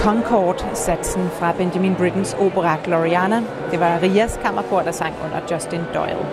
Concord-satsen fra Benjamin Brittens opera Gloriana. Det var Rias kammerkor, der sang under Justin Doyle.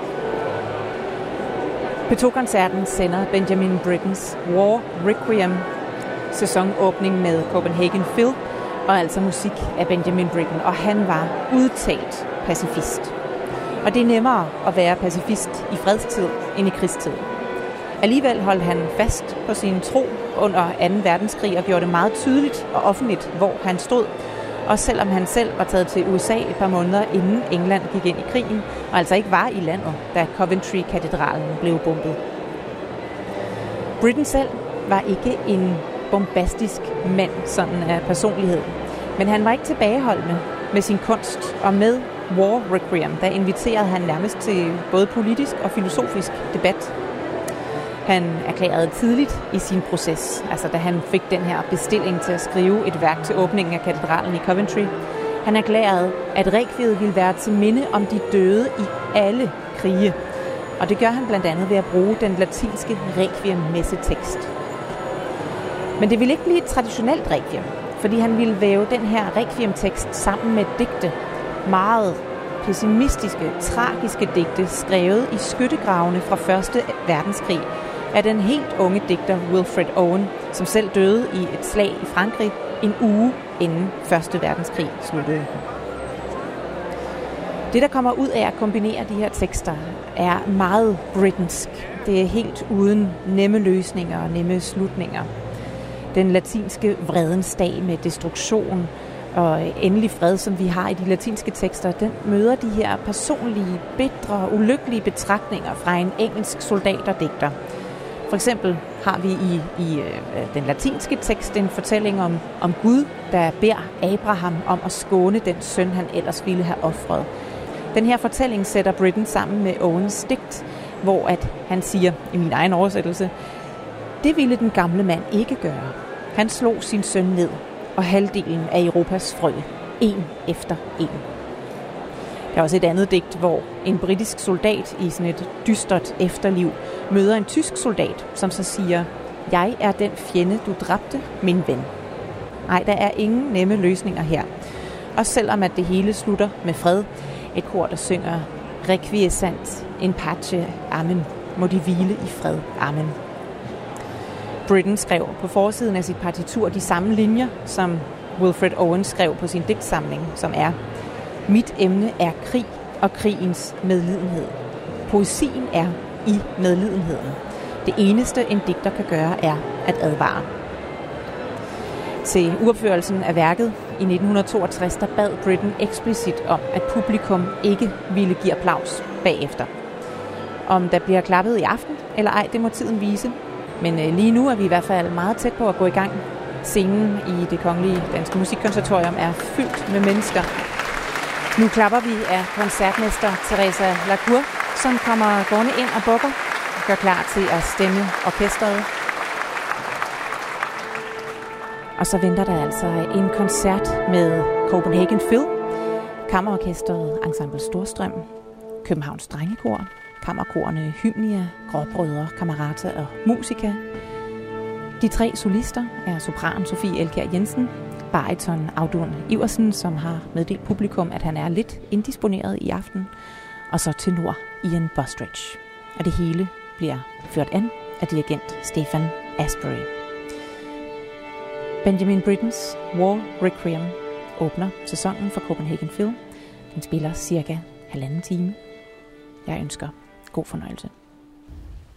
P2-koncerten sender Benjamin Brittens War Requiem, sæsonåbning med Copenhagen Phil, og altså musik af Benjamin Britten, og han var udtalt pacifist. Og det er nemmere at være pacifist i fredstid end i krigstid. Alligevel holdt han fast på sin tro under 2. verdenskrig og gjorde det meget tydeligt og offentligt, hvor han stod. Og selvom han selv var taget til USA et par måneder inden England gik ind i krigen, og altså ikke var i landet, da Coventry-katedralen blev bombet. Britten selv var ikke en bombastisk mand sådan af personlighed, men han var ikke tilbageholdende med sin kunst, og med War Requiem, der inviterede han nærmest til både politisk og filosofisk debat. Han erklærede tidligt i sin proces, altså da han fik den her bestilling til at skrive et værk til åbningen af katedralen i Coventry, han erklærede, at rekviet ville være til minde om de døde i alle krige. Og det gør han blandt andet ved at bruge den latinske requiem-messetekst. Men det ville ikke blive et traditionelt requiem, fordi han ville væve den her requiem-tekst sammen med digte, meget pessimistiske, tragiske digte, skrevet i skyttegravene fra 1. verdenskrig af den helt unge digter Wilfred Owen, som selv døde i et slag i Frankrig en uge inden 1. verdenskrig sluttede. Det, der kommer ud af at kombinere de her tekster, er meget britansk. Det er helt uden nemme løsninger og nemme slutninger. Den latinske vredens dag med destruktion og endelig fred, som vi har i de latinske tekster, den møder de her personlige, bitre og ulykkelige betragtninger fra en engelsk soldat og digter. For eksempel har vi i den latinske tekst en fortælling om Gud, der beder Abraham om at skåne den søn, han ellers ville have ofret. Den her fortælling sætter Britten sammen med Owens digt, hvor at han siger, i min egen oversættelse, det ville den gamle mand ikke gøre. Han slog sin søn ned, og halvdelen af Europas frø, en efter en. Der er også et andet digt, hvor en britisk soldat i sådan et dystert efterliv møder en tysk soldat, som så siger, jeg er den fjende, du dræbte, min ven. Nej, der er ingen nemme løsninger her. Og selvom at det hele slutter med fred, et kor, der synger Requiescant in pace, amen, må de hvile i fred, amen. Britten skrev på forsiden af sit partitur de samme linjer, som Wilfred Owen skrev på sin digtsamling, som er: mit emne er krig og krigens medlidenhed. Poesien er i medlidenheden. Det eneste, en digter kan gøre, er at advare. Til uopførelsen af værket i 1962, der bad Britten eksplicit om, at publikum ikke ville give applaus bagefter. Om der bliver klappet i aften eller ej, det må tiden vise. Men lige nu er vi i hvert fald meget tæt på at gå i gang. Scenen i Det Kongelige Danske Musikkonservatorium er fyldt med mennesker. Nu klapper vi af koncertmester Teresa Lacour, som kommer gående ind og bukker og gør klar til at stemme orkestret. Og så venter der altså en koncert med Copenhagen Phil, Kammerorkestret Ensemble Storstrøm, Københavns Drengekor, kammerkorerne Hymnia, Gråbrødre, Camerata og Musica. De 3 solister er sopran Sofie Elkjær Jensen, bariton Audun Iversen, som har meddelt publikum, at han er lidt indisponeret i aften, og så tenor Ian Bostridge. Og det hele bliver ført an af dirigent Stefan Asbury. Benjamin Brittens War Requiem åbner sæsonen for Copenhagen Phil. Den spiller cirka 1,5 time. Jeg ønsker god fornøjelse.